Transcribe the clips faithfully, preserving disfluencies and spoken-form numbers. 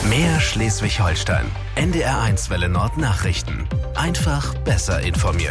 Mehr Schleswig-Holstein. N D R eins Welle Nord Nachrichten. Einfach besser informiert.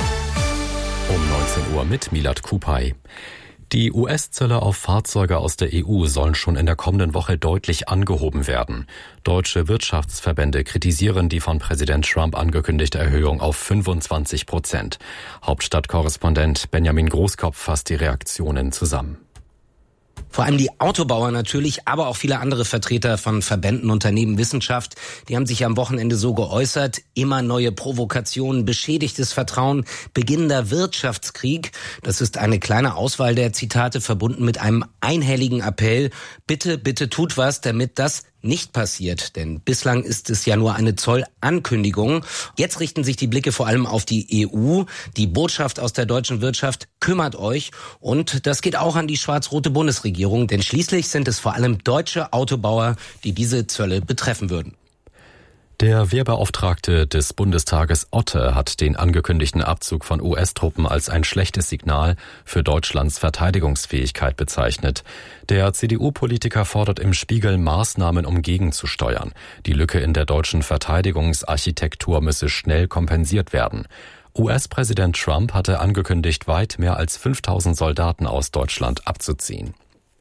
Um neunzehn Uhr mit Milad Kupay. Die U S-Zölle auf Fahrzeuge aus der E U sollen schon in der kommenden Woche deutlich angehoben werden. Deutsche Wirtschaftsverbände kritisieren die von Präsident Trump angekündigte Erhöhung auf fünfundzwanzig Prozent. Hauptstadtkorrespondent Benjamin Großkopf fasst die Reaktionen zusammen. Vor allem die Autobauer natürlich, aber auch viele andere Vertreter von Verbänden, Unternehmen, Wissenschaft, die haben sich am Wochenende so geäußert. Immer neue Provokationen, beschädigtes Vertrauen, beginnender Wirtschaftskrieg. Das ist eine kleine Auswahl der Zitate, verbunden mit einem einhelligen Appell. Bitte, bitte tut was, damit das nicht passiert, denn bislang ist es ja nur eine Zollankündigung. Jetzt richten sich die Blicke vor allem auf die E U. Die Botschaft aus der deutschen Wirtschaft: kümmert euch. Und das geht auch an die schwarz-rote Bundesregierung, denn schließlich sind es vor allem deutsche Autobauer, die diese Zölle betreffen würden. Der Wehrbeauftragte des Bundestages Otte hat den angekündigten Abzug von U S-Truppen als ein schlechtes Signal für Deutschlands Verteidigungsfähigkeit bezeichnet. Der C D U-Politiker fordert im Spiegel Maßnahmen, um gegenzusteuern. Die Lücke in der deutschen Verteidigungsarchitektur müsse schnell kompensiert werden. U S-Präsident Trump hatte angekündigt, weit mehr als fünftausend Soldaten aus Deutschland abzuziehen.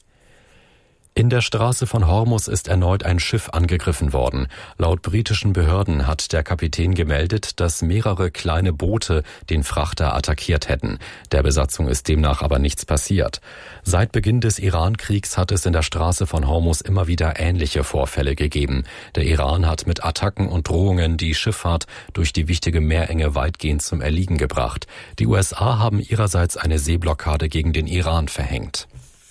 In der Straße von Hormuz ist erneut ein Schiff angegriffen worden. Laut britischen Behörden hat der Kapitän gemeldet, dass mehrere kleine Boote den Frachter attackiert hätten. Der Besatzung ist demnach aber nichts passiert. Seit Beginn des Iran-Kriegs hat es in der Straße von Hormuz immer wieder ähnliche Vorfälle gegeben. Der Iran hat mit Attacken und Drohungen die Schifffahrt durch die wichtige Meerenge weitgehend zum Erliegen gebracht. Die U S A haben ihrerseits eine Seeblockade gegen den Iran verhängt.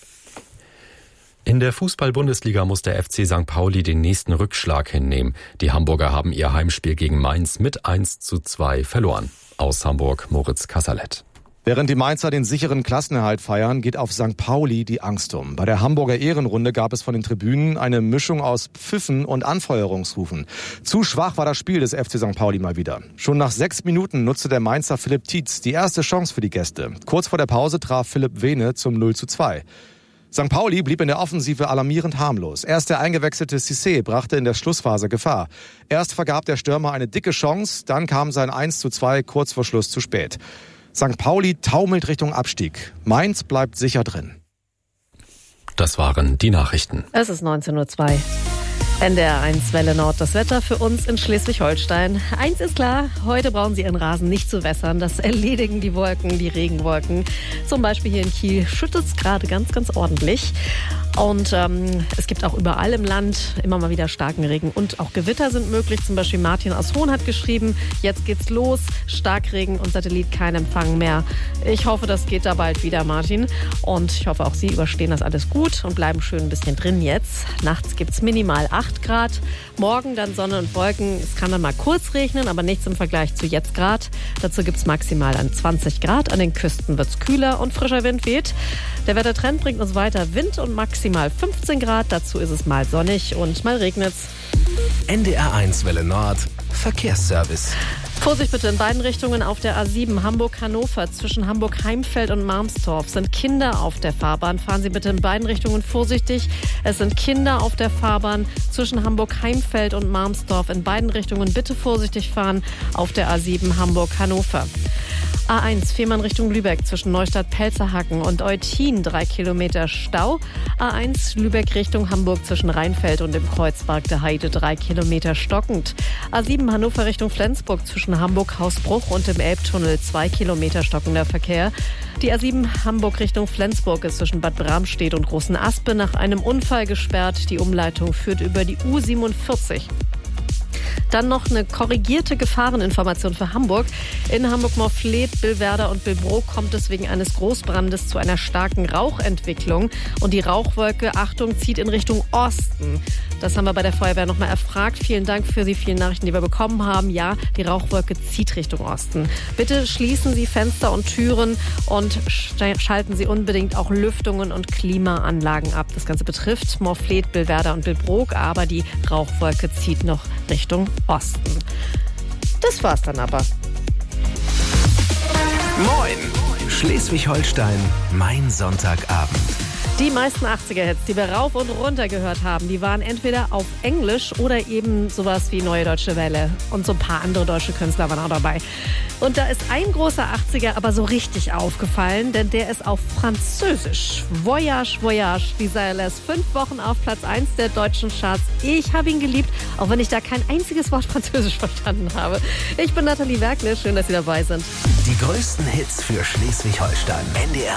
In der Fußball-Bundesliga muss der F C Sankt Pauli den nächsten Rückschlag hinnehmen. Die Hamburger haben ihr Heimspiel gegen Mainz mit eins zu zwei verloren. Aus Hamburg Moritz Kasserlet. Während die Mainzer den sicheren Klassenerhalt feiern, geht auf Sankt Pauli die Angst um. Bei der Hamburger Ehrenrunde gab es von den Tribünen eine Mischung aus Pfiffen und Anfeuerungsrufen. Zu schwach war das Spiel des F C Sankt Pauli mal wieder. Schon nach sechs Minuten nutzte der Mainzer Philipp Tietz die erste Chance für die Gäste. Kurz vor der Pause traf Philipp Wehne zum null zu zwei. Sankt Pauli blieb in der Offensive alarmierend harmlos. Erst der eingewechselte Cissé brachte in der Schlussphase Gefahr. Erst vergab der Stürmer eine dicke Chance, dann kam sein eins zu zwei kurz vor Schluss zu spät. Sankt Pauli taumelt Richtung Abstieg. Mainz bleibt sicher drin. Das waren die Nachrichten. Es ist neunzehn Uhr zwei. N D R eins Welle Nord, das Wetter für uns in Schleswig-Holstein. Eins ist klar, heute brauchen Sie Ihren Rasen nicht zu wässern. Das erledigen die Wolken, die Regenwolken. Zum Beispiel hier in Kiel schüttet es gerade ganz, ganz ordentlich. Und ähm, es gibt auch überall im Land immer mal wieder starken Regen und auch Gewitter sind möglich. Zum Beispiel Martin aus Hohn hat geschrieben, jetzt geht's los, Starkregen und Satellit kein Empfang mehr. Ich hoffe, das geht da bald wieder, Martin. Und ich hoffe, auch Sie überstehen das alles gut und bleiben schön ein bisschen drin jetzt. Nachts gibt's minimal acht Grad, morgen dann Sonne und Wolken. Es kann dann mal kurz regnen, aber nichts im Vergleich zu jetzt Grad. Dazu gibt's maximal an zwanzig Grad. An den Küsten wird's kühler und frischer Wind weht. Der Wettertrend bringt uns weiter Wind und maximal fünfzehn Grad. Dazu ist es mal sonnig und mal regnet's. N D R eins Welle Nord, Verkehrsservice. Vorsicht bitte in beiden Richtungen auf der A sieben Hamburg-Hannover. Zwischen Hamburg-Heimfeld und Marmstorf sind Kinder auf der Fahrbahn. Fahren Sie bitte in beiden Richtungen vorsichtig. Es sind Kinder auf der Fahrbahn zwischen Hamburg-Heimfeld und Marmstorf. In beiden Richtungen bitte vorsichtig fahren auf der A sieben Hamburg-Hannover. A eins Fehmarn Richtung Lübeck zwischen Neustadt-Pelzerhaken und Eutin drei Kilometer Stau. A eins Lübeck Richtung Hamburg zwischen Rheinfeld und dem Kreuzberg der Heide drei Kilometer stockend. A sieben Hannover Richtung Flensburg zwischen Hamburg-Hausbruch und dem Elbtunnel zwei Kilometer stockender Verkehr. Die A sieben Hamburg Richtung Flensburg ist zwischen Bad Bramstedt und Großen Aspe nach einem Unfall gesperrt. Die Umleitung führt über die U siebenundvierzig. Dann noch eine korrigierte Gefahreninformation für Hamburg. In Hamburg-Morfleet, Billwerder und Billbrook kommt es wegen eines Großbrandes zu einer starken Rauchentwicklung. Und die Rauchwolke, Achtung, zieht in Richtung Osten. Das haben wir bei der Feuerwehr nochmal erfragt. Vielen Dank für die vielen Nachrichten, die wir bekommen haben. Ja, die Rauchwolke zieht Richtung Osten. Bitte schließen Sie Fenster und Türen und schalten Sie unbedingt auch Lüftungen und Klimaanlagen ab. Das Ganze betrifft Morfleet, Billwerder und Billbrook, aber die Rauchwolke zieht noch Richtung Osten. Das war's dann aber. Moin! Schleswig-Holstein, mein Sonntagabend. Die meisten achtziger-Hits, die wir rauf und runter gehört haben, die waren entweder auf Englisch oder eben sowas wie Neue Deutsche Welle. Und so ein paar andere deutsche Künstler waren auch dabei. Und da ist ein großer achtziger aber so richtig aufgefallen, denn der ist auf Französisch. Voyage, Voyage, dieser lässt fünf Wochen auf Platz eins der deutschen Charts. Ich habe ihn geliebt, auch wenn ich da kein einziges Wort Französisch verstanden habe. Ich bin Nathalie Werkle, schön, dass Sie dabei sind. Die größten Hits für Schleswig-Holstein. N D R